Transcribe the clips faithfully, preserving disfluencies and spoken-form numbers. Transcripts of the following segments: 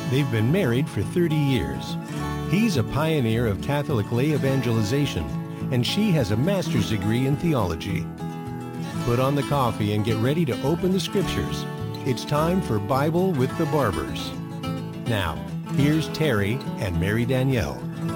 They've been married for thirty years. He's a pioneer of Catholic lay evangelization, and she has a master's degree in theology. Put on the coffee and get ready to open the scriptures. It's time for Bible with the Barbers. Now, here's Terry and Mary Danielle.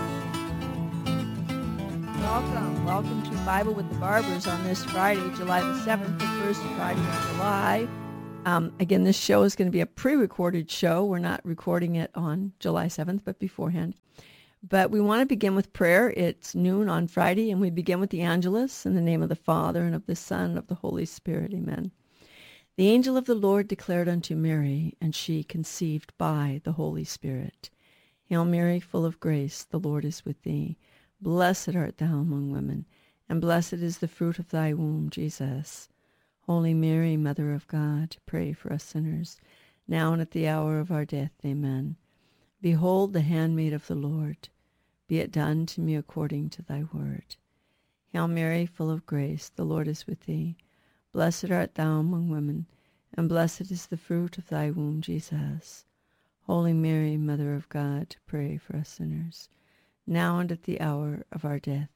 Welcome. Welcome to Bible with the Barbers on this Friday, July the seventh, the first Friday of July. Um, again, this show is going to be a pre-recorded show. We're not recording it on July seventh, but beforehand. But we want to begin with prayer. It's noon on Friday, and we begin with the Angelus in the name of the Father, and of the Son, and of the Holy Spirit. Amen. The angel of the Lord declared unto Mary, and she conceived by the Holy Spirit. Hail Mary, full of grace, the Lord is with thee. Blessed art thou among women, and blessed is the fruit of thy womb, Jesus. Holy Mary, Mother of God, pray for us sinners, now and at the hour of our death. Amen. Behold the handmaid of the Lord. Be it done to me according to thy word. Hail Mary, full of grace, the Lord is with thee. Blessed art thou among women, and blessed is the fruit of thy womb, Jesus. Holy Mary, Mother of God, pray for us sinners, now and at the hour of our death.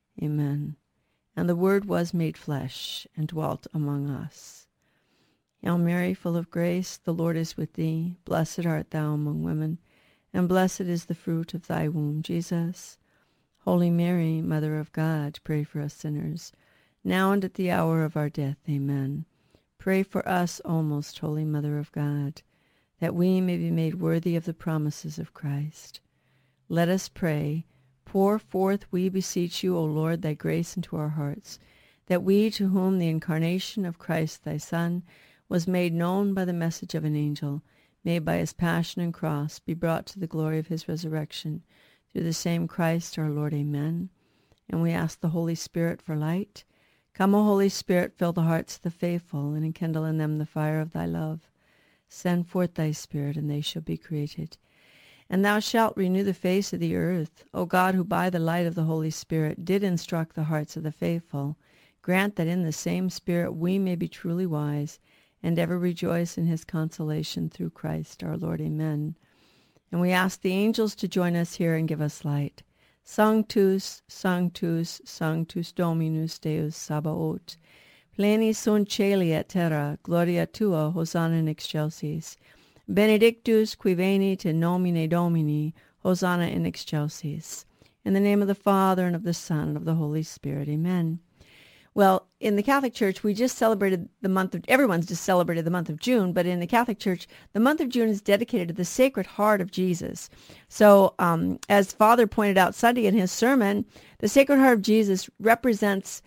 Amen. And the Word was made flesh, and dwelt among us. Hail Mary, full of grace, the Lord is with thee. Blessed art thou among women, and blessed is the fruit of thy womb, Jesus. Holy Mary, Mother of God, pray for us sinners, now and at the hour of our death. Amen. Pray for us, O most holy Mother of God, that we may be made worthy of the promises of Christ. Let us pray. Pour forth, we beseech you, O Lord, thy grace into our hearts, that we, to whom the incarnation of Christ thy Son was made known by the message of an angel, may by his passion and cross be brought to the glory of his resurrection, through the same Christ our Lord. Amen. And we ask the Holy Spirit for light. Come, O Holy Spirit, fill the hearts of the faithful, and enkindle in them the fire of thy love. Send forth thy Spirit, and they shall be created. And thou shalt renew the face of the earth. O God, who by the light of the Holy Spirit did instruct the hearts of the faithful, grant that in the same Spirit we may be truly wise, and ever rejoice in his consolation through Christ our Lord. Amen. And we ask the angels to join us here and give us light. Sanctus, Sanctus, Sanctus Dominus Deus Sabaoth. Pleni sunt caeli et terra, gloria tua, Hosanna in excelsis. Benedictus qui venit in nomine Domini, Hosanna in excelsis. In the name of the Father, and of the Son, and of the Holy Spirit. Amen. Well, in the Catholic Church, we just celebrated the month of, everyone's just celebrated the month of June, but in the Catholic Church, the month of June is dedicated to the Sacred Heart of Jesus. So, um, as Father pointed out Sunday in his sermon, the Sacred Heart of Jesus represents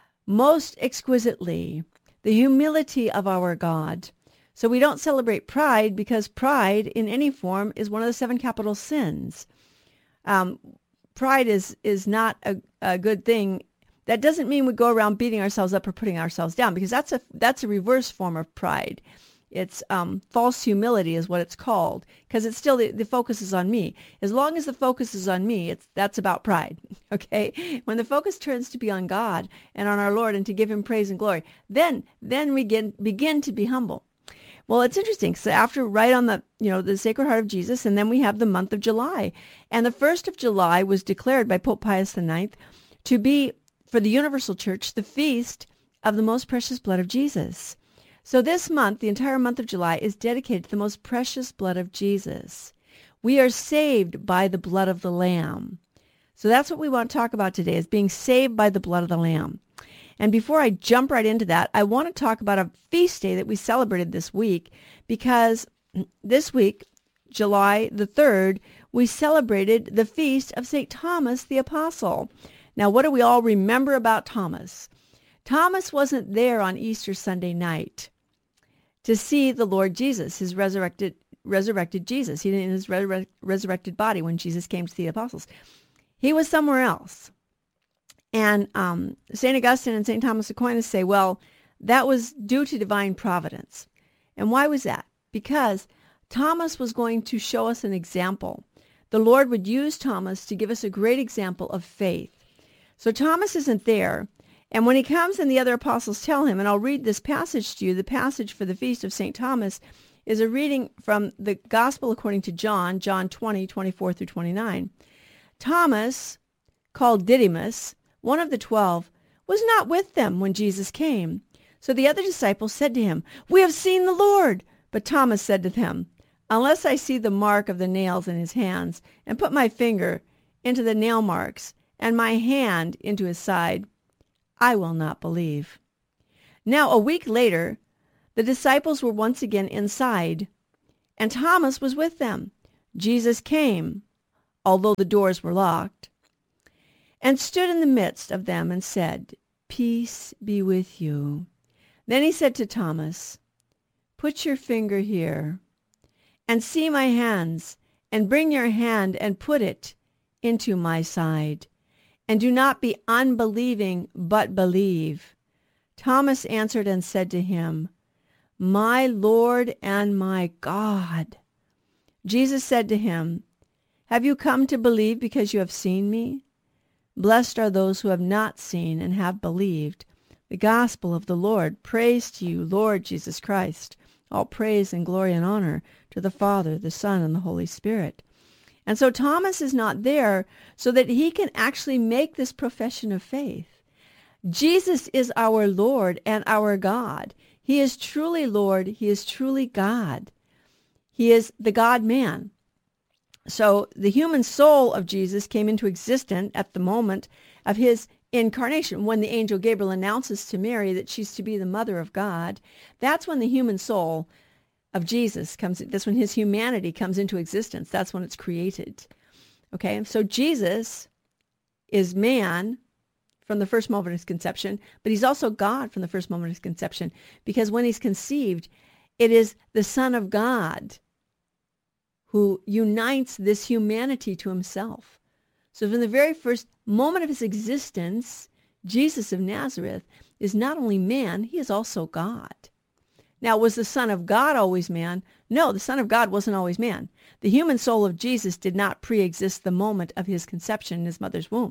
most exquisitely the humility of our God. So we don't celebrate pride, because pride in any form is one of the seven capital sins. Um, pride is, is not a, a good thing. That doesn't mean we go around beating ourselves up or putting ourselves down, because that's a that's a reverse form of pride. It's um, false humility is what it's called, because it's still the, the focus is on me. As long as the focus is on me, it's that's about pride. Okay, when the focus turns to be on God and on our Lord and to give him praise and glory, then then we begin begin to be humble. Well, it's interesting. So after right on the, you know, the Sacred Heart of Jesus, and then we have the month of July. And the first of July was declared by Pope Pius the Ninth to be, for the Universal Church, the feast of the most precious blood of Jesus. So this month, the entire month of July, is dedicated to the most precious blood of Jesus. We are saved by the blood of the Lamb. So that's what we want to talk about today, is being saved by the blood of the Lamb. And before I jump right into that, I want to talk about a feast day that we celebrated this week, because this week, July the third, we celebrated the feast of Saint Thomas the Apostle. Now, what do we all remember about Thomas? Thomas wasn't there on Easter Sunday night to see the Lord Jesus, his resurrected resurrected Jesus. He didn't in his resurre- resurrected body when Jesus came to the apostles. He was somewhere else. And um, Saint Augustine and Saint Thomas Aquinas say, well, that was due to divine providence. And why was that? Because Thomas was going to show us an example. The Lord would use Thomas to give us a great example of faith. So Thomas isn't there. And when he comes and the other apostles tell him, and I'll read this passage to you, the passage for the feast of Saint Thomas is a reading from the Gospel according to John, John twenty, twenty-four through twenty-nine. Thomas, called Didymus, one of the twelve, was not with them when Jesus came. So the other disciples said to him, "We have seen the Lord." But Thomas said to them, "Unless I see the mark of the nails in his hands, and put my finger into the nail marks, and my hand into his side, I will not believe." Now a week later, the disciples were once again inside, and Thomas was with them. Jesus came, although the doors were locked, and stood in the midst of them and said, "Peace be with you." Then he said to Thomas, "Put your finger here, and see my hands, and bring your hand and put it into my side. And do not be unbelieving, but believe." Thomas answered and said to him, "My Lord and my God." Jesus said to him, "Have you come to believe because you have seen me? Blessed are those who have not seen and have believed." The gospel of the Lord. Praise to you, Lord Jesus Christ. All praise and glory and honor to the Father, the Son, and the Holy Spirit. And so Thomas is not there so that he can actually make this profession of faith. Jesus is our Lord and our God. He is truly Lord. He is truly God. He is the God-man. So the human soul of Jesus came into existence at the moment of his incarnation. When the angel Gabriel announces to Mary that she's to be the mother of God, that's when the human soul of Jesus comes. That's when his humanity comes into existence. That's when it's created. Okay, so Jesus is man from the first moment of his conception, but he's also God from the first moment of his conception, because when he's conceived, it is the Son of God who unites this humanity to himself. So from the very first moment of his existence, Jesus of Nazareth is not only man, he is also God. Now, was the Son of God always man? No, the Son of God wasn't always man. The human soul of Jesus did not pre-exist the moment of his conception in his mother's womb.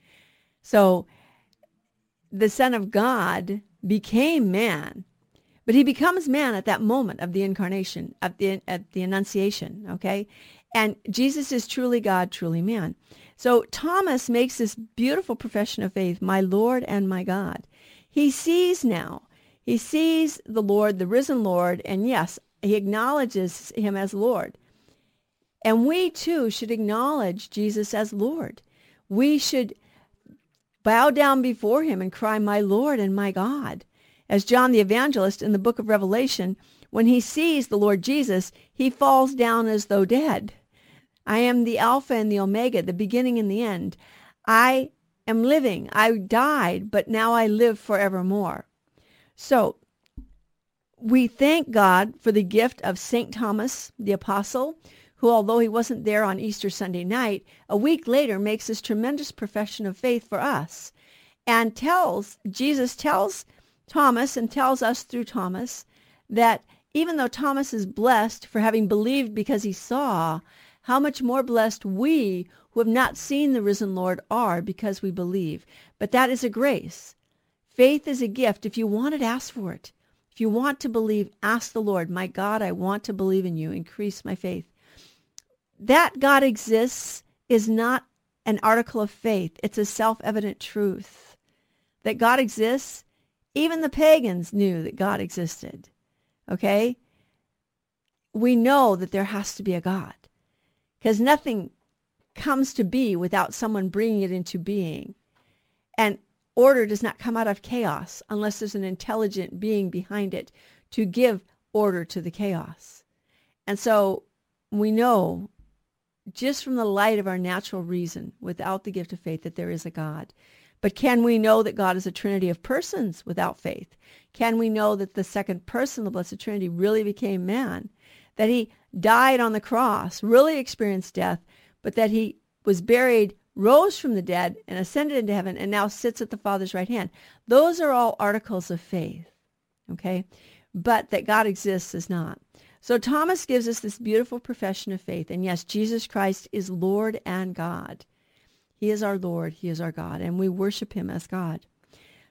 So the Son of God became man, but he becomes man at that moment of the incarnation, at the, at the Annunciation, okay? And Jesus is truly God, truly man. So Thomas makes this beautiful profession of faith, "My Lord and my God." He sees now. He sees the Lord, the risen Lord, and yes, he acknowledges him as Lord. And we too should acknowledge Jesus as Lord. We should bow down before him and cry, "My Lord and my God." As John the Evangelist in the book of Revelation, when he sees the Lord Jesus, he falls down as though dead. "I am the Alpha and the Omega, the beginning and the end. I am living. I died, but now I live forevermore." So we thank God for the gift of Saint Thomas the Apostle, who, although he wasn't there on Easter Sunday night, a week later makes this tremendous profession of faith for us and tells, Jesus tells Thomas and tells us through Thomas that even though Thomas is blessed for having believed because he saw, how much more blessed we who have not seen the risen Lord are because we believe. But that is a grace. Faith is a gift. If you want it, ask for it. If you want to believe, ask the Lord, "My God, I want to believe in you. Increase my faith." That God exists is not an article of faith. It's a self-evident truth. That God exists, even the pagans knew that God existed. Okay? We know that there has to be a God, because nothing comes to be without someone bringing it into being. And order does not come out of chaos unless there's an intelligent being behind it to give order to the chaos. And so we know just from the light of our natural reason, without the gift of faith, that there is a God. But can we know that God is a Trinity of persons without faith? Can we know that the second person of the Blessed Trinity really became man? That he died on the cross, really experienced death, but that he was buried, rose from the dead, and ascended into heaven, and now sits at the Father's right hand? Those are all articles of faith, okay? But that God exists is not. So Thomas gives us this beautiful profession of faith. And yes, Jesus Christ is Lord and God. He is our Lord. He is our God. And we worship him as God.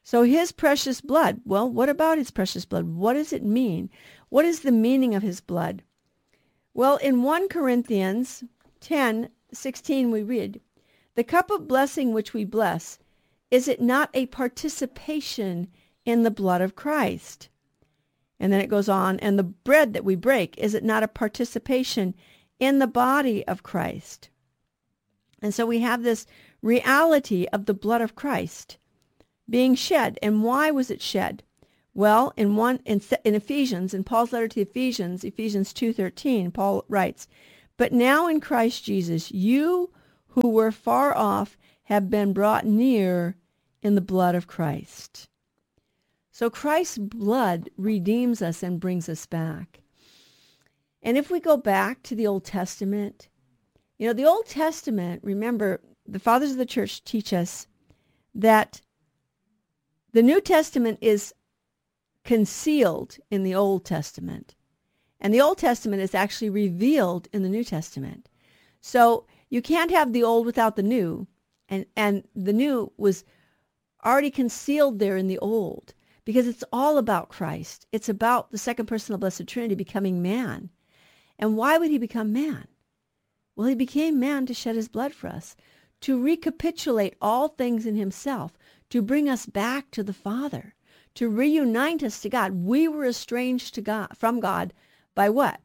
So his precious blood, well, what about his precious blood? What does it mean? What is the meaning of his blood? Well, in First Corinthians ten sixteen we read, "The cup of blessing which we bless, is it not a participation in the blood of Christ?" And then it goes on, "And the bread that we break, is it not a participation in the body of Christ?" And so we have this reality of the blood of Christ being shed. And why was it shed? Well, in one in, in Ephesians, in Paul's letter to Ephesians, Ephesians two thirteen, Paul writes, "But now in Christ Jesus, you who were far off have been brought near in the blood of Christ." So Christ's blood redeems us and brings us back. And if we go back to the Old Testament, you know, the Old Testament, remember, the fathers of the church teach us that the New Testament is concealed in the Old Testament, and the Old Testament is actually revealed in the New Testament. So you can't have the Old without the New, and, and the New was already concealed there in the Old, because it's all about Christ. It's about the second person of the Blessed Trinity becoming man. And why would he become man? Well, he became man to shed his blood for us, to recapitulate all things in himself, to bring us back to the Father, to reunite us to God. We were estranged to God, from God by what?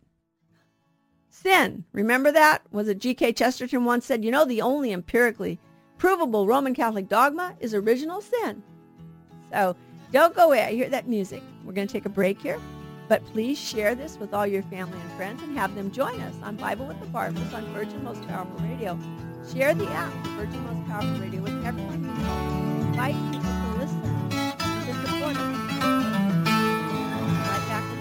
Sin. Remember that? Was it G K Chesterton once said, you know, the only empirically provable Roman Catholic dogma is original sin. So don't go away. I hear that music. We're going to take a break here. But please share this with all your family and friends and have them join us on Bible with the Barbers on Virgin Most Powerful Radio. Share the app, Virgin Most Powerful Radio, with everyone you know. Invite people to listen, to support us. Right back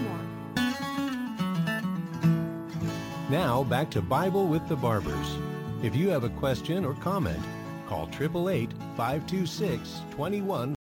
with more. Now back to Bible with the Barbers. If you have a question or comment, call eight eight eight, five two six, two one